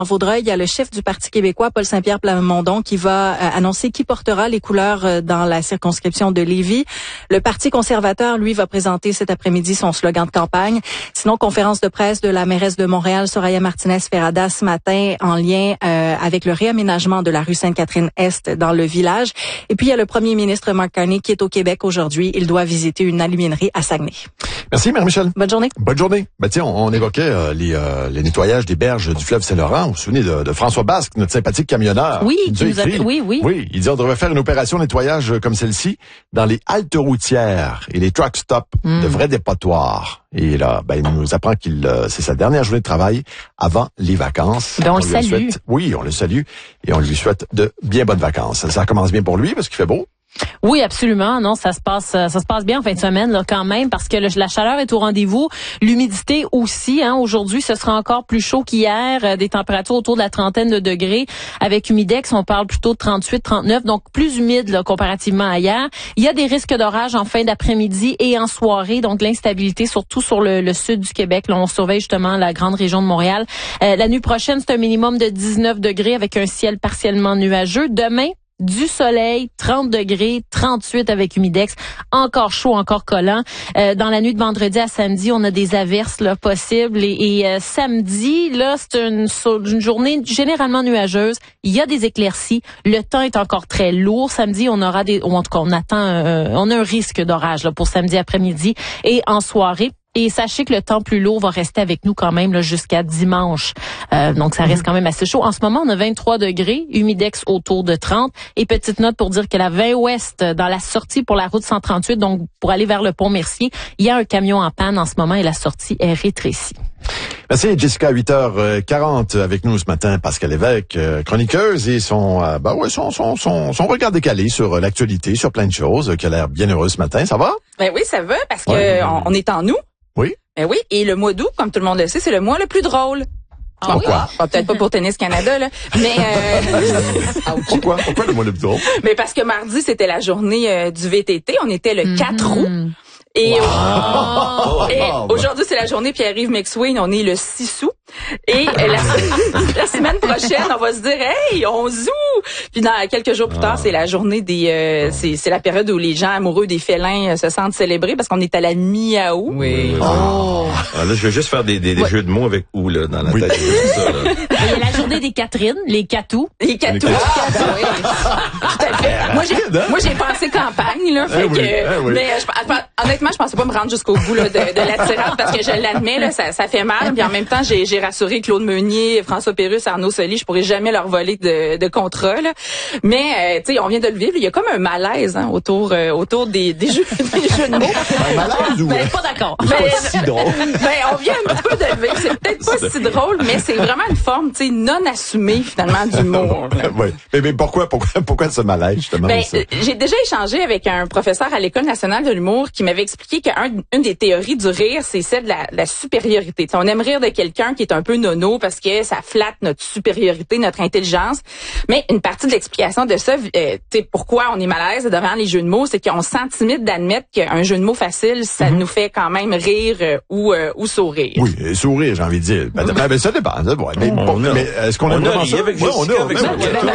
Vaudreuil, il y a le chef du Parti québécois, Paul Saint-Pierre Plamondon, qui va annoncer qui portera les couleurs dans la circonscription de Lévis. Le Parti conservateur, lui, va présenter cet après-midi son slogan de campagne. Sinon, conférence de presse de la mairesse de Montréal, Soraya Martinez-Ferrada, ce matin, en lien avec le réaménagement de la rue Sainte-Catherine-Est dans le village. Et puis, il y a le premier ministre Mark Carney qui est au Québec aujourd'hui. Il doit visiter une aluminerie à Saguenay. Merci, Marie-Michel. Bonne journée. Bonne journée. Ben, tiens, on évoquait les nettoyages des berges du fleuve Saint-Laurent. Vous vous souvenez de François Basque, notre sympathique camionneur? Oui, qui nous a écrit. Oui, il dit on devrait faire une opération nettoyage comme celle-ci dans les haltes routières et les truck stops, de vrais dépotoirs. Et là, ben, il nous apprend c'est sa dernière journée de travail avant les vacances. Ben, on le salue. Oui, on le salue et on lui souhaite de bien bonnes vacances. Ça commence bien pour lui parce qu'il fait beau. Oui, absolument. Non, ça se passe bien en fin de semaine là quand même parce que la chaleur est au rendez-vous, l'humidité aussi. Aujourd'hui, ce sera encore plus chaud qu'hier, des températures autour de la trentaine de degrés. Avec Humidex, on parle plutôt de 38, 39, donc plus humide là, comparativement à hier. Il y a des risques d'orage en fin d'après-midi et en soirée, donc l'instabilité surtout sur le sud du Québec. Là, on surveille justement la grande région de Montréal. La nuit prochaine, c'est un minimum de 19 degrés avec un ciel partiellement nuageux. Demain, du soleil, 30 degrés, 38 avec Humidex, encore chaud, encore collant. Dans la nuit de vendredi à samedi, on a des averses là possibles et samedi, là, c'est une journée généralement nuageuse. Il y a des éclaircies. Le temps est encore très lourd. Samedi, on aura on a un risque d'orage là pour samedi après-midi et en soirée. Et sachez que le temps plus lourd va rester avec nous quand même là, jusqu'à dimanche. Donc, ça reste quand même assez chaud. En ce moment, on a 23 degrés, Humidex autour de 30. Et petite note pour dire que la 20 ouest, dans la sortie pour la route 138, donc pour aller vers le pont Mercier, il y a un camion en panne en ce moment et la sortie est rétrécie. Merci Jessica, à 8h40 avec nous ce matin, Pascal Lévesque, chroniqueuse et son regard décalé sur l'actualité, sur plein de choses, qui a l'air bien heureux ce matin. Ça va? Ben oui, ça va parce que on est en août. Oui. Ben oui, et le mois d'août, comme tout le monde le sait, c'est le mois le plus drôle. Pourquoi? Peut-être pas pour Tennis Canada, là. Mais, Pourquoi le mois le plus drôle? Mais parce que mardi, c'était la journée du VTT. On était le 4 août. Et, aujourd'hui, c'est la journée Pierre-Yves McSween. On est le 6 août. Et la semaine prochaine, on va se dire, hey, on zoue! Puis dans quelques jours plus tard, c'est la journée c'est la période où les gens amoureux des félins se sentent célébrés parce qu'on est à la mi-août. Oui. Là, je vais juste faire des jeux de mots avec ou là dans la tête. Ça, là. Il y a la journée des Catherine, les Catous. Les Catous. Oui. Tout à fait. Moi, j'ai pensé campagne, là. Fait que, mais honnêtement, je pensais pas me rendre jusqu'au bout là, de la tirade parce que je l'admets, là, ça fait mal. Puis en même temps, j'ai rassuré Claude Meunier, François Pérusse, Arnaud Soli, je pourrais jamais leur voler de contrat. Là. Mais tu sais, on vient de le vivre. Il y a comme un malaise autour des jeux de mots. Un malaise ou pas d'accord. si drôle. On vient un petit peu de le vivre. C'est peut-être pas si drôle, mais c'est vraiment une forme, tu sais, non assumée finalement d'humour. Oui. Mais pourquoi ce malaise justement? J'ai déjà échangé avec un professeur à l'École nationale de l'humour qui m'avait expliqué qu'une des théories du rire, c'est celle de la supériorité. T'sais, on aime rire de quelqu'un qui est un peu nono parce que ça flatte notre supériorité, notre intelligence. Mais une partie de l'explication de ça, pourquoi on est malaise devant les jeux de mots, c'est qu'on se sent timide d'admettre qu'un jeu de mots facile, ça nous fait quand même rire ou sourire. Oui, sourire, j'ai envie de dire. Ben, ça dépend. Mais est-ce qu'on a vraiment ça? Avec Jessica,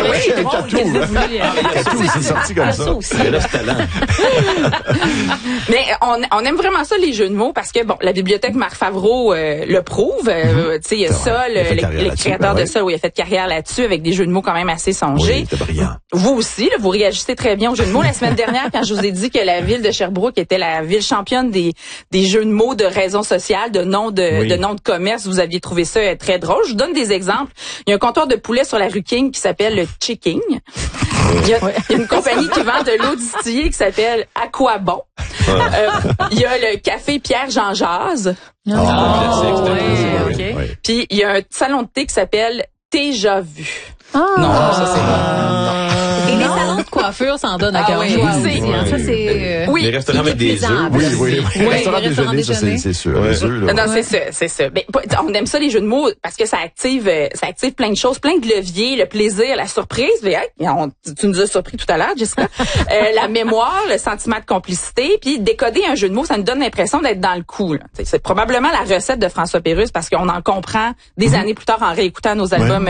c'est sorti comme ça. Mais là, c'est talent. Mais on aime vraiment ça, les jeux de mots, parce que, bon, la bibliothèque Marc Favreau le prouve. Tu sais, il y a ça, les créateurs de ça, il a fait carrière là-dessus avec des jeux de mots quand même assez songés. Oui, c'était brillant. Vous aussi, là, vous réagissez très bien aux jeux de mots. La semaine dernière, quand je vous ai dit que la ville de Sherbrooke était la ville championne des jeux de mots de raison sociale, de nom de commerce, vous aviez trouvé ça très drôle. Je vous donne des exemples. Il y a un comptoir de poulet sur la rue King qui s'appelle le Chicking. Il y a une compagnie qui vend de l'eau distillée qui s'appelle Aquabon. Il y a le café Pierre-Jean Jase. Puis il y a un salon de thé qui s'appelle Déjà Vu. Non, ça c'est et les salons de coiffure s'en donnent à cœur joie aussi. Ça c'est les restaurants avec des œufs. Oui. Les restaurants déjeuner, ça c'est sûr. Non, c'est ça. Mais on aime ça les jeux de mots parce que ça active plein de choses, plein de leviers, le plaisir, la surprise. Tu nous as surpris tout à l'heure, Jessica. La mémoire, le sentiment de complicité, puis décoder un jeu de mots, ça nous donne l'impression d'être dans le coup. C'est probablement la recette de François Pérusse parce qu'on en comprend des années plus tard en réécoutant nos albums